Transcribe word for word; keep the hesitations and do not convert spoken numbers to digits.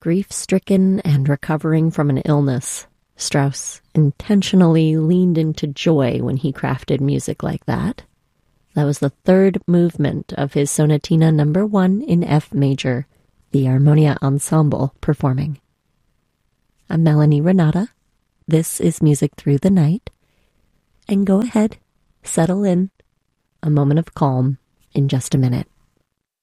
Grief-stricken and recovering from an illness, Strauss intentionally leaned into joy when he crafted music like that. That was the third movement of his Sonatina number one in F major, the Armonia Ensemble performing. I'm Melanie Renata. This is Music Through the Night. And go ahead, settle in. A moment of calm in just a minute.